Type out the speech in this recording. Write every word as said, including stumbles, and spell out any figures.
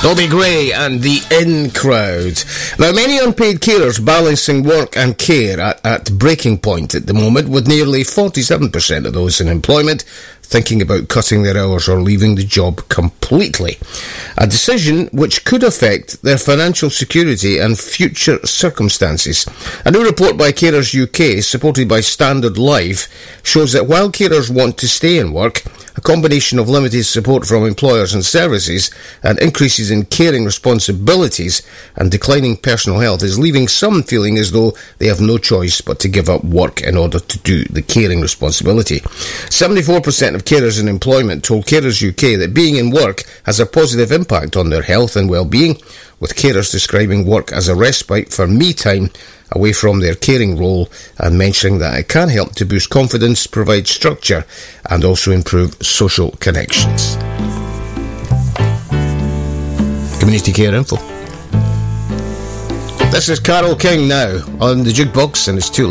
Dobby Gray and the In Crowd. Now, many unpaid carers balancing work and care at, at breaking point at the moment, with nearly forty-seven percent of those in employment thinking about cutting their hours or leaving the job completely. A decision which could affect their financial security and future circumstances. A new report by Carers U K, supported by Standard Life, shows that while carers want to stay in work, a combination of limited support from employers and services and increases in caring responsibilities and declining personal health is leaving some feeling as though they have no choice but to give up work in order to do the caring responsibility. seventy-four percent of carers in employment told Carers U K that being in work has a positive impact on their health and well-being, with carers describing work as a respite for me time away from their caring role and mentioning that it can help to boost confidence, provide structure and also improve social connections. Community Care Info. This is Carole King now on the Jukebox, and it's too late.